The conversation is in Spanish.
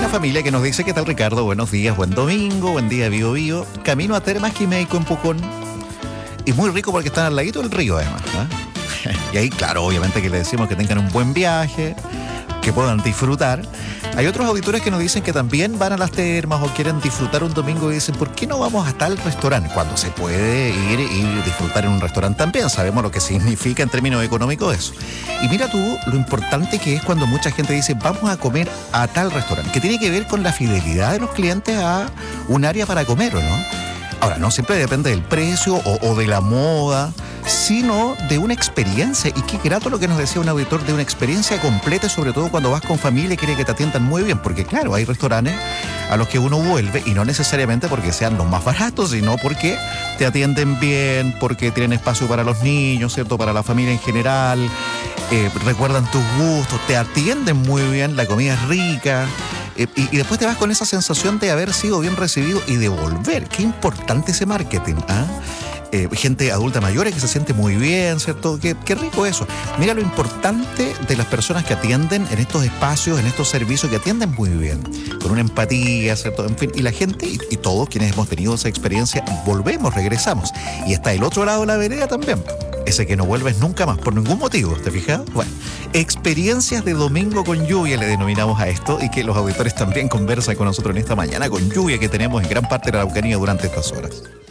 familia que nos dice: ¿qué tal, Ricardo? Buenos días, buen domingo, buen día, Bío Bío. Camino a Termas Quimeico en Pucón. Y muy rico porque están al ladito del río, además, ¿eh? Y ahí, claro, obviamente que le decimos que tengan un buen viaje, que puedan disfrutar. Hay otros auditores que nos dicen que también van a las termas o quieren disfrutar un domingo y dicen: ¿por qué no vamos hasta el restaurante? Cuando se puede ir y disfrutar en un restaurante también. Sabemos lo que significa en términos económicos eso. Y mira tú lo importante que es cuando mucha gente dice: vamos a comer a tal restaurante, que tiene que ver con la fidelidad de los clientes a un área para comer, ¿o no? Ahora, no siempre depende del precio o de la moda, sino de una experiencia. Y qué grato lo que nos decía un auditor, de una experiencia completa, sobre todo cuando vas con familia y quiere que te atiendan muy bien. Porque claro, hay restaurantes a los que uno vuelve, y no necesariamente porque sean los más baratos, sino porque te atienden bien, porque tienen espacio para los niños, ¿cierto? Para la familia en general, recuerdan tus gustos, te atienden muy bien, la comida es rica. Y después te vas con esa sensación de haber sido bien recibido y de volver. Qué importante ese marketing, ¿ah? Gente adulta mayores que se siente muy bien, ¿cierto? Qué rico eso. Mira lo importante de las personas que atienden en estos espacios, en estos servicios, que atienden muy bien, con una empatía, ¿cierto? En fin, y la gente y todos quienes hemos tenido esa experiencia, volvemos, regresamos. Y está el otro lado de la vereda también, ese que no vuelves nunca más, por ningún motivo, ¿te fijas? Bueno, experiencias de domingo con lluvia le denominamos a esto, y que los auditores también conversan con nosotros en esta mañana con lluvia que tenemos en gran parte de la Araucanía durante estas horas.